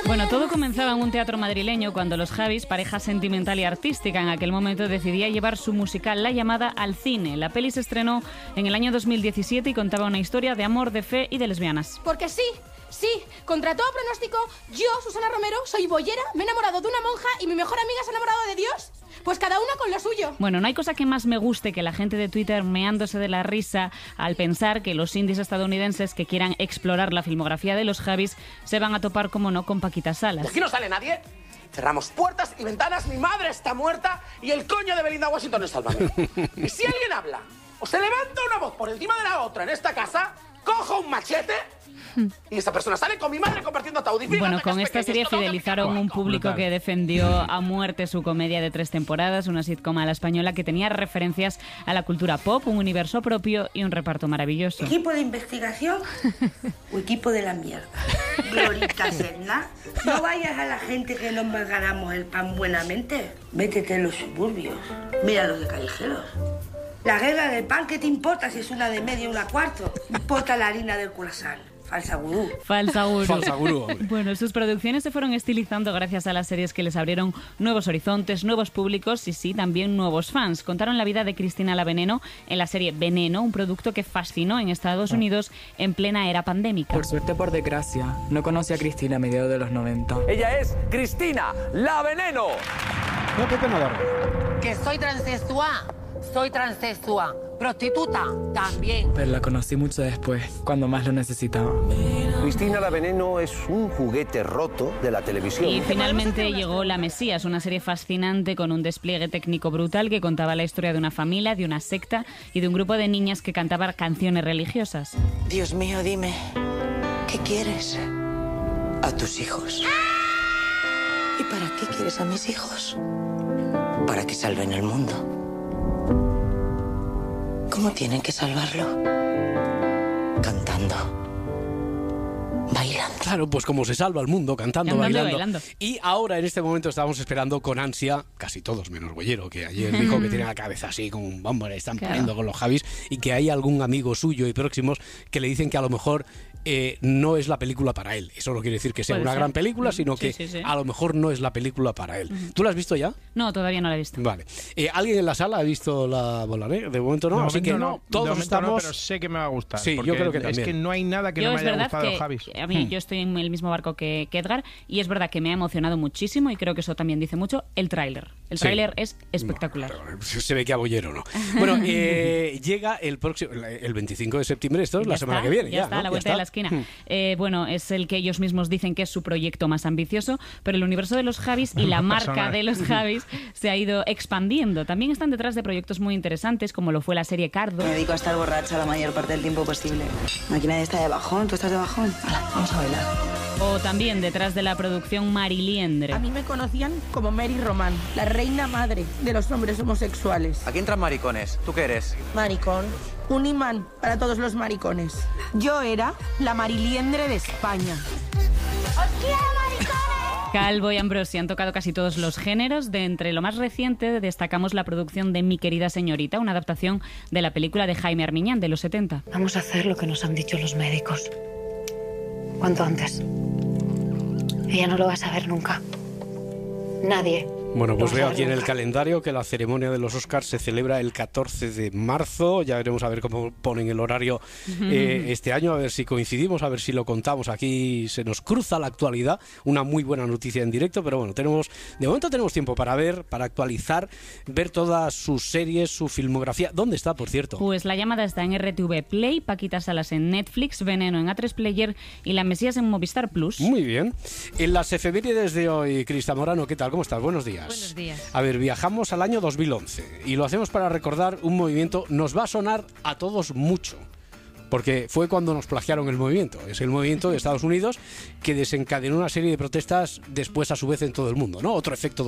Bueno, todo comenzaba en un teatro madrileño cuando los Javis, pareja sentimental y artística, en aquel momento decidía llevar su musical La Llamada al cine. La peli se estrenó en el año 2017 y contaba una historia de amor, de fe y de lesbianas. Porque sí, contra todo pronóstico, yo, Susana Romero, soy boyera, me he enamorado de una monja y mi mejor amiga se ha enamorado de Dios. Pues cada una con lo suyo. Bueno, no hay cosa que más me guste que la gente de Twitter meándose de la risa al pensar que los indies estadounidenses que quieran explorar la filmografía de los Javis se van a topar, como no, con Paquita Salas. ¿De aquí no sale nadie? Cerramos puertas y ventanas, mi madre está muerta y el coño de Belinda Washington está al baño. Y si alguien habla o se levanta una voz por encima de la otra en esta casa, cojo un machete y esa persona sale con mi madre compartiendo ataúd. Bueno, con esta serie fidelizaron un público que defendió a muerte su comedia de 3 temporadas, una sitcom a la española que tenía referencias a la cultura pop, un universo propio y un reparto maravilloso. ¿Equipo de investigación o equipo de la mierda? Glorica Serna, no vayas a la gente que nos ganamos el pan buenamente. Métete en los suburbios, mira los de callejeros. La guerra del pan, ¿qué te importa si es una de medio y una cuarto? Importa la harina del croissant. Falsa gurú. Falsa gurú. Falsa gurú, hombre. Bueno, sus producciones se fueron estilizando gracias a las series que les abrieron nuevos horizontes, nuevos públicos y sí, también nuevos fans. Contaron la vida de Cristina la Veneno en la serie Veneno, un producto que fascinó en Estados Unidos en plena era pandémica. Por suerte, por desgracia, no conocí a Cristina a mediados de los 90. Ella es Cristina la Veneno. No, Pepe Navarro. Que soy transexual, prostituta también. Pero la conocí mucho después, cuando más lo necesitaba. Cristina la Veneno es un juguete roto de la televisión. Y finalmente llegó La Mesías, una serie fascinante con un despliegue técnico brutal que contaba la historia de una familia, de una secta y de un grupo de niñas que cantaban canciones religiosas. Dios mío, dime, ¿qué quieres? A tus hijos. ¿Y para qué quieres a mis hijos? Para que salven el mundo. ¿Cómo tienen que salvarlo? Cantando. Bailando. Claro, pues como se salva el mundo, cantando, bailando. Y ahora, en este momento, estábamos esperando con ansia, casi todos, menos Bollero, que ayer dijo que tiene la cabeza así, como un bombo, le están poniendo con los Javis, y que hay algún amigo suyo y próximos que le dicen que a lo mejor no es la película para él. Eso no quiere decir que sea una gran película, sino que a lo mejor no es la película para él. ¿Tú la has visto ya? No, todavía no la he visto. Vale. ¿Alguien en la sala ha visto la Volaré? De momento no, así que no. Todos estamos... no, pero sé que me va a gustar. Sí, yo creo que también. Es que no hay nada que no me haya gustado de Javis. A mí, yo estoy en el mismo barco que Edgar, y es verdad que me ha emocionado muchísimo, y creo que eso también dice mucho, el tráiler. El tráiler es espectacular. No, se ve que a Bollero no. Bueno, llega el 25 de septiembre, esto es la semana que viene. Ya está, a la vuelta de la esquina. Bueno, es el que ellos mismos dicen que es su proyecto más ambicioso, pero el universo de los Javis y la marca de los Javis se ha ido expandiendo. También están detrás de proyectos muy interesantes, como lo fue la serie Cardo. Me dedico a estar borracha la mayor parte del tiempo posible. Aquí nadie está de bajón, ¿tú estás de bajón? Hala, vamos a bailar. O también detrás de la producción Mariliendre. A mí me conocían como Mary Román, la reina madre de los hombres homosexuales. Aquí entran maricones. ¿Tú qué eres? Maricón. Un imán para todos los maricones. Yo era la Mariliendre de España. ¡Os quiero, maricones! Calvo y Ambrosi han tocado casi todos los géneros. De entre lo más reciente destacamos la producción de Mi querida señorita, una adaptación de la película de Jaime Armiñán de los 70. Vamos a hacer lo que nos han dicho los médicos. Cuanto antes. Ella no lo va a saber nunca. Nadie. Bueno, pues veo aquí en el calendario que la ceremonia de los Oscars se celebra el 14 de marzo. Ya veremos a ver cómo ponen el horario este año, a ver si coincidimos, a ver si lo contamos. Aquí se nos cruza la actualidad, una muy buena noticia en directo, pero bueno, de momento tenemos tiempo para ver, para actualizar, ver todas sus series, su filmografía. ¿Dónde está, por cierto? Pues La Llamada está en RTV Play, Paquita Salas en Netflix, Veneno en A3 Player y La Mesías en Movistar Plus. Muy bien. En las efemérides de hoy, Crista Morano, ¿qué tal? ¿Cómo estás? Buenos días. Buenos días. A ver, viajamos al año 2011 y lo hacemos para recordar un movimiento. Nos va a sonar a todos mucho, porque fue cuando nos plagiaron el movimiento. Es el movimiento de Estados Unidos que desencadenó una serie de protestas después a su vez en todo el mundo, ¿no? Otro efecto